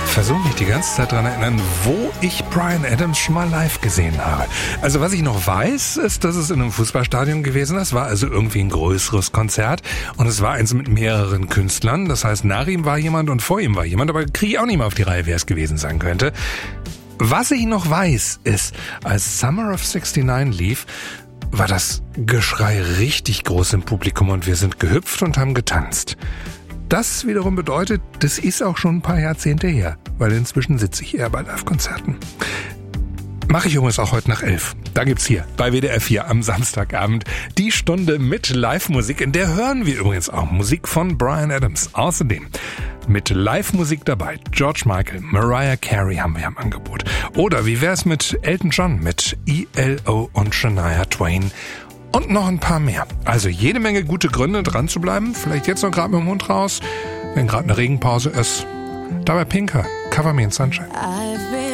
versuche mich die ganze Zeit daran erinnern, wo ich Bryan Adams schon mal live gesehen habe. Also was ich noch weiß, ist, dass es in einem Fußballstadion gewesen ist. Es war also irgendwie ein größeres Konzert und es war eins mit mehreren Künstlern. Das heißt, nach ihm war jemand und vor ihm war jemand, aber kriege ich auch nicht mehr auf die Reihe, wer es gewesen sein könnte. Was ich noch weiß, ist, als Summer of '69 lief, war das Geschrei richtig groß im Publikum und wir sind gehüpft und haben getanzt. Das wiederum bedeutet, das ist auch schon ein paar Jahrzehnte her, weil inzwischen sitze ich eher bei Live-Konzerten. Mache ich übrigens auch heute nach 11. Da gibt's hier bei WDR 4 am Samstagabend die Stunde mit Live-Musik. In der hören wir übrigens auch Musik von Bryan Adams. Außerdem mit Live-Musik dabei George Michael, Mariah Carey haben wir im Angebot. Oder wie wär's mit Elton John, mit ELO und Shania Twain? Und noch ein paar mehr. Also jede Menge gute Gründe, dran zu bleiben. Vielleicht jetzt noch gerade mit dem Hund raus, wenn gerade eine Regenpause ist. Dabei Pinker, Cover Me in Sunshine.